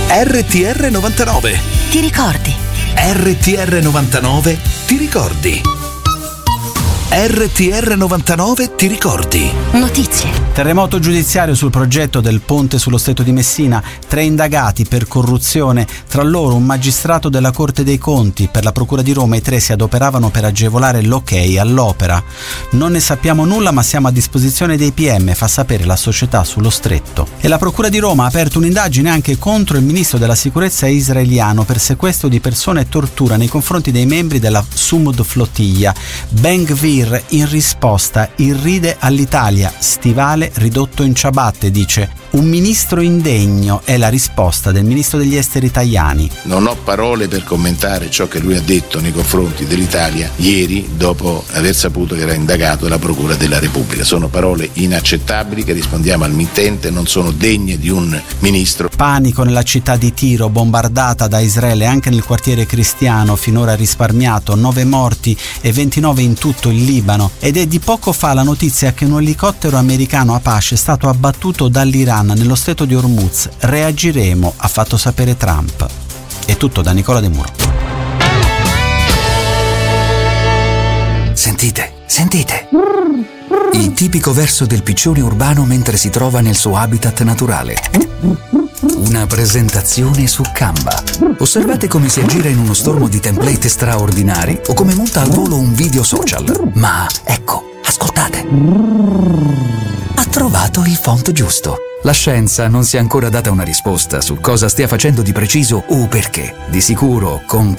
RTR 99. Ti ricordi? RTR 99 ti ricordi? RTR 99 ti ricordi? Notizie. Terremoto giudiziario sul progetto del ponte sullo Stretto di Messina, 3 indagati per corruzione, tra loro un magistrato della Corte dei Conti. Per la Procura di Roma i 3 si adoperavano per agevolare l'ok all'opera. Non ne sappiamo nulla, ma siamo a disposizione dei PM, fa sapere la società sullo Stretto. E la Procura di Roma ha aperto un'indagine anche contro il ministro della sicurezza israeliano per sequestro di persone e tortura nei confronti dei membri della Sumud Flottiglia. Ben Gvir in risposta irride all'Italia, stivale ridotto in ciabatte, dice: un ministro indegno, è la risposta del ministro degli esteri Tajani. Non ho parole per commentare ciò che lui ha detto nei confronti dell'Italia ieri dopo aver saputo che era indagato dalla Procura della Repubblica. Sono parole inaccettabili che, rispondiamo al mittente, non sono degne di un ministro. Panico nella città di Tiro, bombardata da Israele, anche nel quartiere cristiano, finora risparmiato 9 morti e 29 in tutto il Libano. Ed è di poco fa la notizia che un elicottero americano Apache è stato abbattuto dall'Iran nello stretto di Hormuz. Reagiremo, ha fatto sapere Trump. È tutto da Nicola De Muro. Sentite. Il tipico verso del piccione urbano mentre si trova nel suo habitat naturale. Una presentazione su Canva. Osservate come si aggira in uno stormo di template straordinari o come monta al volo un video social. Ma ecco, ascoltate. Ha trovato il font giusto. La scienza non si è ancora data una risposta su cosa stia facendo di preciso o perché. Di sicuro, con